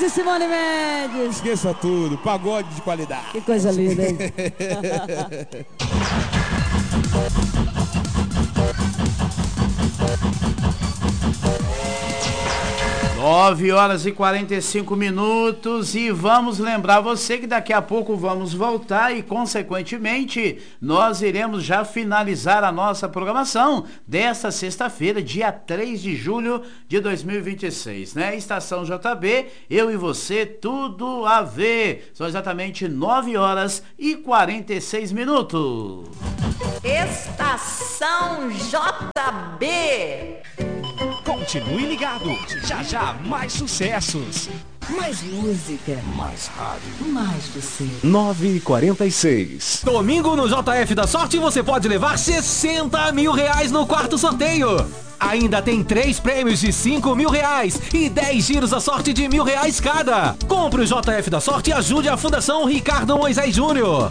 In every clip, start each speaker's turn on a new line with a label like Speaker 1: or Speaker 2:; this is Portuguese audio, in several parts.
Speaker 1: e Simone Mendes.
Speaker 2: Esqueça tudo, pagode de qualidade.
Speaker 1: Que coisa linda, hein?
Speaker 3: 9h45 e vamos lembrar você que daqui a pouco vamos voltar e, consequentemente, nós iremos já finalizar a nossa programação desta sexta-feira, dia 3 de julho de 2026, né? Estação JB, eu e você, tudo a ver. São exatamente 9h46.
Speaker 4: Estação JB.
Speaker 5: Continue ligado, já mais sucessos.
Speaker 1: Mais música.
Speaker 5: Mais rádio.
Speaker 1: Mais você.
Speaker 5: 9h46.
Speaker 6: Domingo no JF da Sorte você pode levar 60 mil reais no quarto sorteio. Ainda tem 3 prêmios de 5 mil reais e 10 giros da sorte de R$1.000 cada. Compre o JF da Sorte e ajude a Fundação Ricardo Moisés Júnior.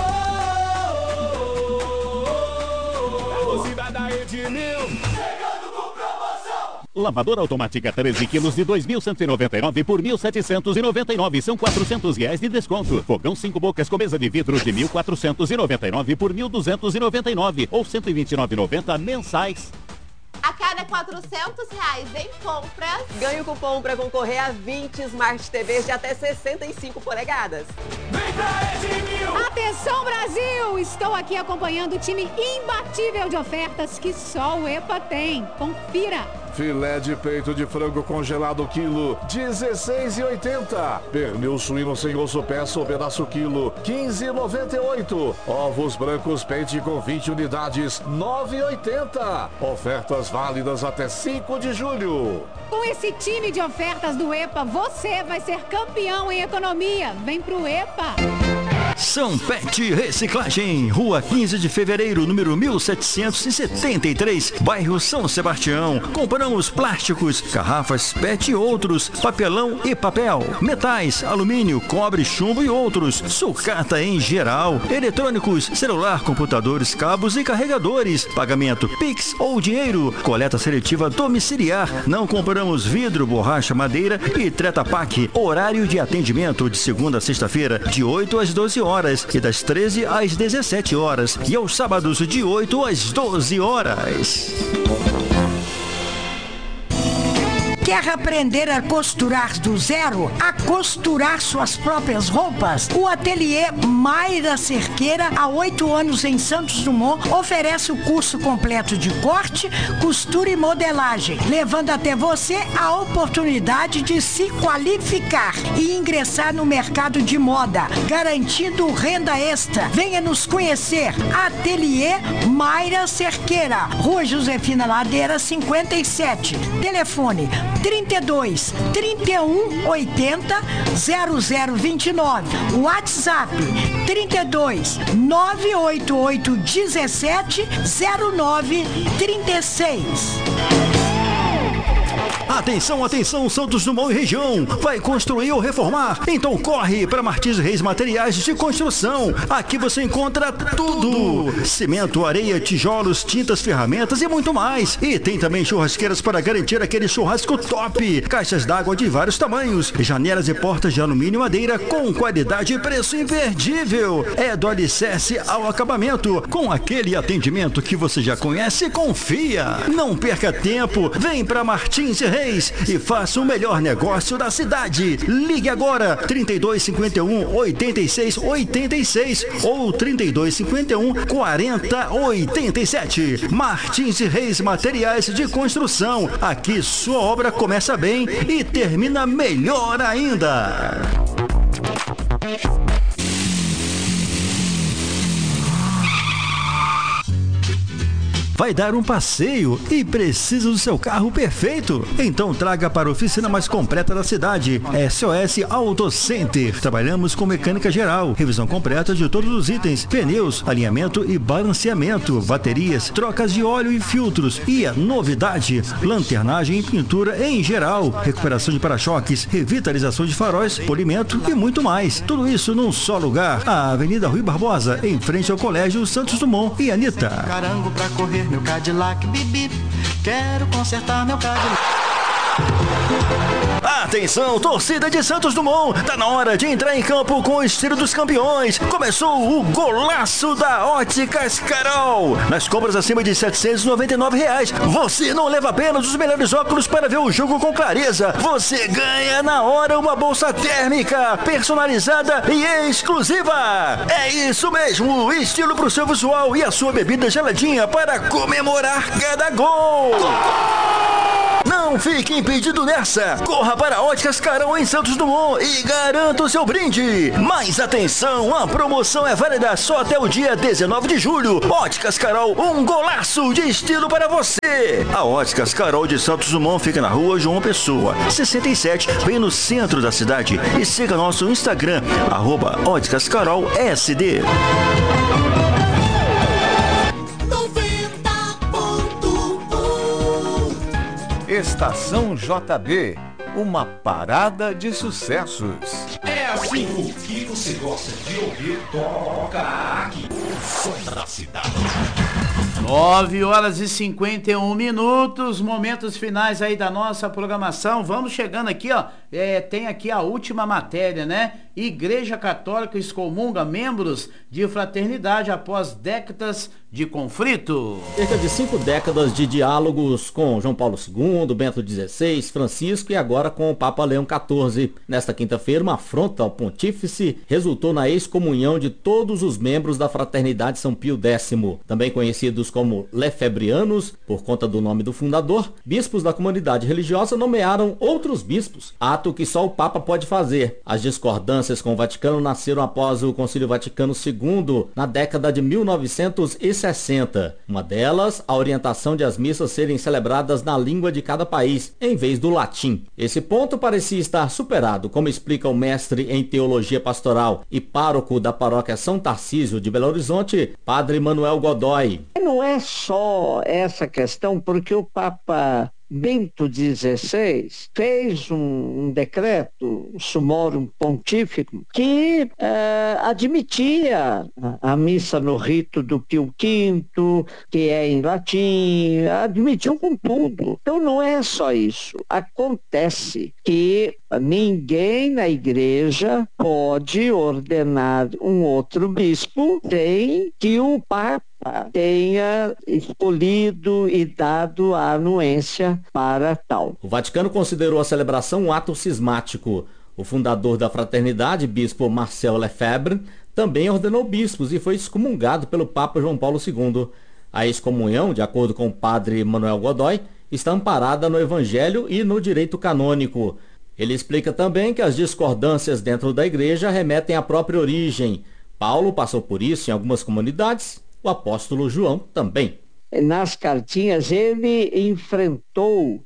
Speaker 7: Lavadora automática 13 quilos de 2.199 por 1.799, são R$400 de desconto. Fogão 5 bocas com mesa de vidro de 1.499 por 1.299 ou 129,90 mensais.
Speaker 4: A cada R$400 em compras, ganhe o cupom para concorrer a 20 Smart TVs de até 65 polegadas.
Speaker 8: Vem pra Edmil!
Speaker 9: Atenção, Brasil! Estou aqui acompanhando o time imbatível de ofertas que só o EPA tem. Confira!
Speaker 10: Filé de peito de frango congelado quilo, R$16,80. Pernil suíno sem osso peça ou pedaço quilo, R$15,98. Ovos brancos pente com 20 unidades, R$9,80. Ofertas válidas até 5 de julho.
Speaker 9: Com esse time de ofertas do EPA, você vai ser campeão em economia. Vem pro EPA!
Speaker 11: São Pet Reciclagem, Rua 15 de Fevereiro, número 1773, bairro São Sebastião. Compramos plásticos, garrafas PET e outros, papelão e papel, metais, alumínio, cobre, chumbo e outros, sucata em geral, eletrônicos, celular, computadores, cabos e carregadores, pagamento Pix ou dinheiro, coleta seletiva domiciliar. Não compramos vidro, borracha, madeira e Treta Pak. Horário de atendimento de segunda a sexta-feira, de 8 às 12 horas e das 13 às 17 horas e aos sábados de 8 às 12 horas.
Speaker 12: Quer aprender a costurar do zero? A costurar suas próprias roupas? O ateliê Mayra Cerqueira, há 8 anos em Santos Dumont, oferece o curso completo de corte, costura e modelagem, levando até você a oportunidade de se qualificar e ingressar no mercado de moda, garantindo renda extra. Venha nos conhecer. Ateliê Mayra Cerqueira, Rua Josefina Ladeira, 57. Telefone 32 31 80 0029. WhatsApp 32 988 17 09 36.
Speaker 11: Atenção, atenção, Santos Dumont e região. Vai construir ou reformar? Então corre para Martins Reis Materiais de Construção. Aqui você encontra tudo: cimento, areia, tijolos, tintas, ferramentas e muito mais. E tem também churrasqueiras para garantir aquele churrasco top. Caixas d'água de vários tamanhos, janelas e portas de alumínio e madeira com qualidade e preço imperdível. É do alicerce ao acabamento, com aquele atendimento que você já conhece e confia. Não perca tempo, vem para Martins Reis e faça o melhor negócio da cidade. Ligue agora 3251 8686 ou 3251 4087. Martins Reis Materiais de Construção. Aqui sua obra começa bem e termina melhor ainda. Vai dar um passeio e precisa do seu carro perfeito? Então traga para a oficina mais completa da cidade, SOS Auto Center. Trabalhamos com mecânica geral, revisão completa de todos os itens, pneus, alinhamento e balanceamento, baterias, trocas de óleo e filtros. E a novidade, lanternagem e pintura em geral, recuperação de para-choques, revitalização de faróis, polimento e muito mais. Tudo isso num só lugar, a Avenida Rui Barbosa, em frente ao Colégio Santos Dumont e Anitta.
Speaker 13: Carango pra correr meu Cadillac, bibi, quero consertar meu Cadillac.
Speaker 11: Atenção, torcida de Santos Dumont, tá na hora de entrar em campo com o estilo dos campeões. Começou o golaço da Óticas Carol. Nas compras acima de R$ 799, você não leva apenas os melhores óculos para ver o jogo com clareza. Você ganha na hora uma bolsa térmica, personalizada e exclusiva. É isso mesmo, estilo pro seu visual e a sua bebida geladinha para comemorar cada gol. Não fique impedido nessa. Corra para a Óticas Carol em Santos Dumont e garanta o seu brinde. Mas atenção, a promoção é válida só até o dia 19 de julho. Óticas Carol, um golaço de estilo para você. A Óticas Carol de Santos Dumont fica na rua João Pessoa, 67, bem no centro da cidade. E siga nosso Instagram, @óticascarolsd.
Speaker 5: Estação JB, uma parada de sucessos.
Speaker 13: É assim, o que você gosta de ouvir, toca aqui. O som da cidade.
Speaker 3: 9h51, momentos finais aí da nossa programação. Vamos chegando aqui, ó. Tem aqui a última matéria, né? Igreja Católica excomunga membros de fraternidade após décadas de conflito.
Speaker 14: Cerca de 5 décadas de diálogos com João Paulo II, Bento XVI, Francisco e agora com o Papa Leão XIV. Nesta quinta-feira, uma afronta ao pontífice resultou na excomunhão de todos os membros da Fraternidade São Pio X, também conhecidos como lefebrianos, por conta do nome do fundador. Bispos da comunidade religiosa nomearam outros bispos, ato que só o Papa pode fazer. As discordâncias com o Vaticano nasceram após o Concílio Vaticano II, na década de 1960. Uma delas, a orientação de as missas serem celebradas na língua de cada país, em vez do latim. Esse ponto parecia estar superado, como explica o mestre em teologia pastoral e pároco da paróquia São Tarcísio de Belo Horizonte, Padre Manuel Godoy.
Speaker 15: Não é só essa questão, porque o Papa Bento XVI fez um decreto, Summorum Pontificum, que admitia a missa no rito do Pio V, que é em latim, admitiu com tudo. Então não é só isso. Acontece que ninguém na igreja pode ordenar um outro bispo sem que o Papa tenha escolhido e dado a anuência para tal.
Speaker 14: O Vaticano considerou a celebração um ato cismático. O fundador da fraternidade, bispo Marcel Lefebvre, também ordenou bispos e foi excomungado pelo Papa João Paulo II. A excomunhão, de acordo com o padre Manuel Godoy, está amparada no Evangelho e no direito canônico. Ele explica também que as discordâncias dentro da igreja remetem à própria origem. Paulo passou por isso em algumas comunidades, o apóstolo João também.
Speaker 15: Nas cartinhas ele enfrentou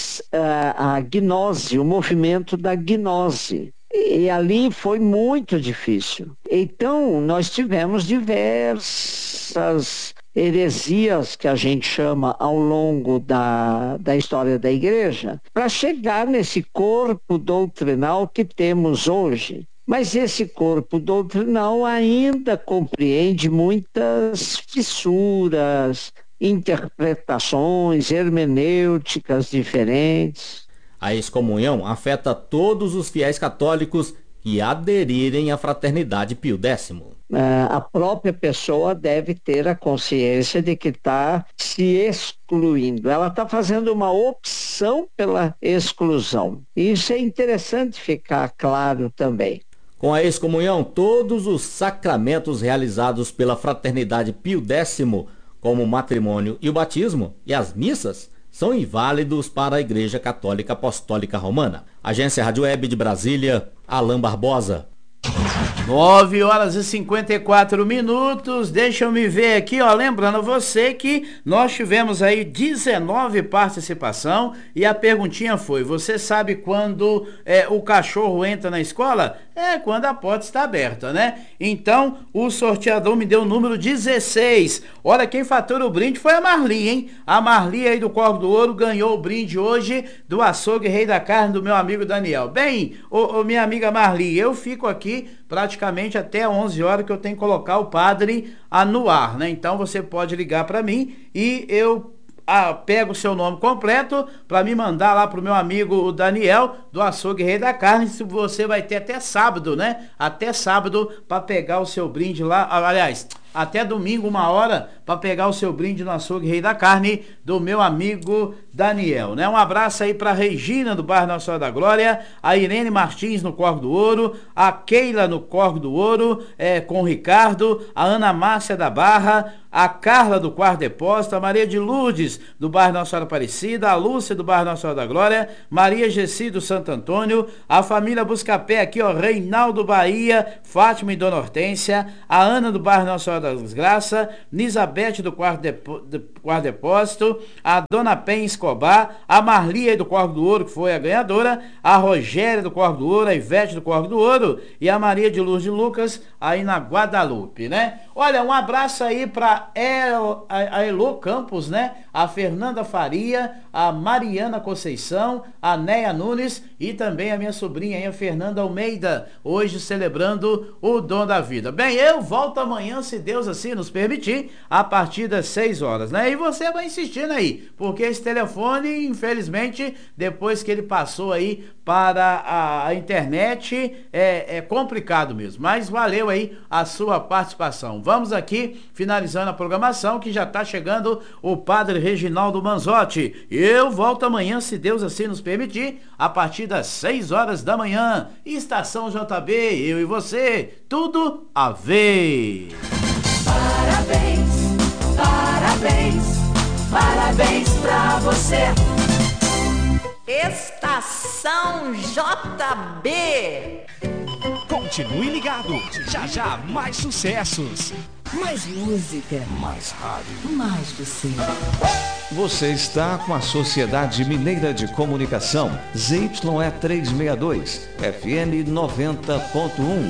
Speaker 15: a gnose, o movimento da gnose. E ali foi muito difícil. Então nós tivemos diversas heresias, que a gente chama ao longo da história da igreja, para chegar nesse corpo doutrinal que temos hoje. Mas esse corpo doutrinal ainda compreende muitas fissuras, interpretações hermenêuticas diferentes.
Speaker 14: A excomunhão afeta todos os fiéis católicos que aderirem à Fraternidade Pio X.
Speaker 15: A própria pessoa deve ter a consciência de que está se excluindo. Ela está fazendo uma opção pela exclusão. Isso é interessante ficar claro também.
Speaker 14: Com a excomunhão, todos os sacramentos realizados pela Fraternidade Pio X, como o matrimônio e o batismo, e as missas, são inválidos para a Igreja Católica Apostólica Romana. Agência Rádio Web de Brasília, Alain Barbosa.
Speaker 3: 9h54, deixa eu me ver aqui, ó, lembrando você que nós tivemos aí 19 participação e a perguntinha foi, você sabe quando o cachorro entra na escola? É quando a porta está aberta, né? Então, o sorteador me deu o número 16. Olha, quem fatura o brinde foi a Marli, hein? A Marli aí do Corvo do Ouro ganhou o brinde hoje do açougue Rei da Carne do meu amigo Daniel. Bem, minha amiga Marli, eu fico aqui praticamente até 11 horas que eu tenho que colocar o padre no ar, né? Então você pode ligar para mim e eu pega o seu nome completo para me mandar lá pro meu amigo o Daniel do Açougue Rei da Carne. Se você vai ter até sábado, né? Até sábado para pegar o seu brinde lá. Aliás, até domingo, 1h, para pegar o seu brinde no Açougue Rei da Carne do meu amigo Daniel, né? Um abraço aí para Regina do bairro Nossa Senhora da Glória, a Irene Martins no Corgo do Ouro, a Keila no Corgo do Ouro, com o Ricardo, a Ana Márcia da Barra, a Carla do Quarto Depósito, a Maria de Lourdes do bairro Nossa Senhora Aparecida, a Lúcia do bairro Nossa Senhora da Glória, Maria Gessi do Santo Antônio, a família Buscapé aqui, ó, Reinaldo Bahia, Fátima e Dona Hortência, a Ana do bairro Nossa Senhora da Desgraça, Nisabete do Quarto Depósito, a Dona Pen Escobar, a Marli do Corgo do Ouro, que foi a ganhadora, a Rogéria do Corgo do Ouro, a Ivete do Corgo do Ouro e a Maria de Lourdes Lucas aí na Guadalupe, né? Olha, um abraço aí para a Elo Campos, né? A Fernanda Faria, a Mariana Conceição, a Neia Nunes e também a minha sobrinha aí, a Fernanda Almeida, hoje celebrando o dom da vida. Bem, eu volto amanhã, se Deus assim nos permitir, a partir das 6 horas, né? E você vai insistindo aí, porque esse telefone, infelizmente, depois que ele passou aí para a internet, é complicado mesmo, mas valeu aí a sua participação. Vamos aqui, finalizando a programação, que já está chegando o Padre Reginaldo Manzotti. Eu volto amanhã, se Deus assim nos permitir, a partir das 6 horas da manhã. Estação JB, eu e você, tudo a ver.
Speaker 8: Parabéns, parabéns, parabéns pra você.
Speaker 4: Estação JB.
Speaker 13: Continue ligado, já já mais sucessos.
Speaker 1: Mais música.
Speaker 13: Mais rádio.
Speaker 1: Mais você.
Speaker 5: Você está com a Sociedade Mineira de Comunicação, ZYE 362, FM 90.1.